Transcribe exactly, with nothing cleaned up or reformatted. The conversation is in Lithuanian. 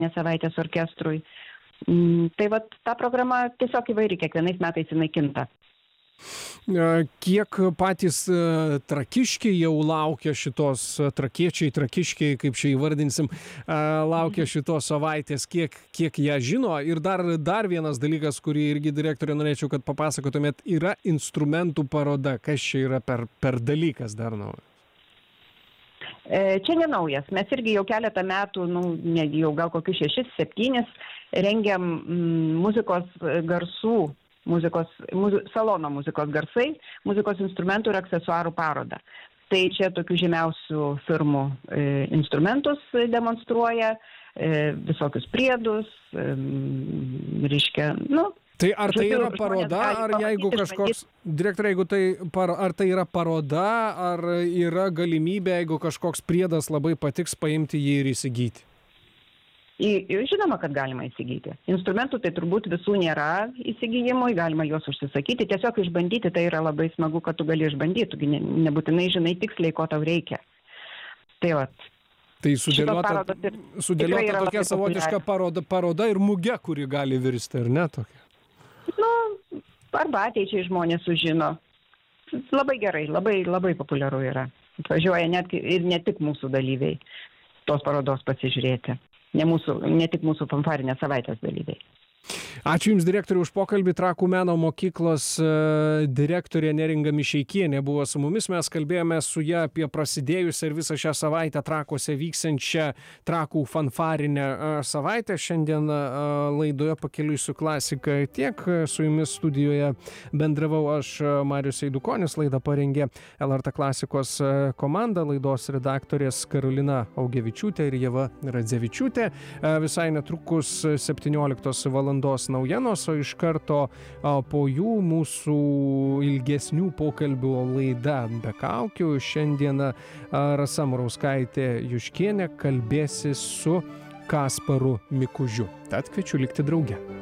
savaitės orkestrui. Tai vat ta programa tiesiog įvairi, kiekvienais metais jinai kinta. Kiek patys trakiškiai jau laukia šitos, trakiečiai, trakiškiai, kaip čia įvardinsim, laukia šitos savaitės, kiek, kiek ją žino. Ir dar, dar vienas dalykas, kurį irgi direktorė norėčiau, kad papasakotumėt, yra instrumentų paroda. Kas čia yra per, per dalykas dar naujas? Čia nenaujas. Mes irgi jau keletą metų, nu, ne, jau gal kokius šešis, septynis, rengiam mm, muzikos garsų, muzikos, muzi, salono muzikos garsai, muzikos instrumentų ir aksesuarų parodą. Tai čia tokių žymiausių firmų e, instrumentus demonstruoja, e, visokius priedus, e, reiškia, nu, tai ar tai yra paroda, ar jeigu kažkoks, direktorė, jeigu tai, ar tai yra paroda, ar yra galimybė, jeigu kažkoks priedas labai patiks, paimti jį ir įsigyti? Žinoma, kad galima įsigyti. Instrumentų tai turbūt visų nėra įsigijimui, galima juos užsisakyti, tiesiog išbandyti, tai yra labai smagu, kad tu gali išbandyti, tu ne, nebūtinai žinai tiksliai, ko tau reikia. Tai vat. Tai sudėliota, sudėliota tokia savotiška paroda, paroda ir muge, kuri gali virsti, ar ne tokia? Nu, arba ateičiai žmonės sužino. Labai gerai, labai, labai populiaru yra. Atvažiuoja net ir ne tik mūsų dalyviai tos parodos pasižiūrėti. Ne, mūsų, ne tik mūsų fanfarinės savaitės dalyviai. Ačiū Jums, direktoriui, už pokalbį. Trakų meno mokyklos direktorė Neringa Mišeikienė buvo su mumis. Mes kalbėjome su ja apie prasidėjusią ir visą šią savaitę Trakuose vyksiančią Trakų fanfarinę savaitę. Šiandien laidoje Pakeliui su klasika tiek. Su Jumis studijoje bendravau aš, Marius Eidukonis. Laidą parengė L R T klasikos komanda, laidos redaktorės Karolina Augevičiūtė ir Ieva Radzevičiūtė. Visai netrukus septynioliktos valandos naujienos, o iš karto po jų mūsų ilgesnių pokalbių laida Be kaukių. Šiandieną Rasa Murauskaitė Juškienė kalbėsis su Kasparu Mikužiu. Tad kviečiu likti drauge.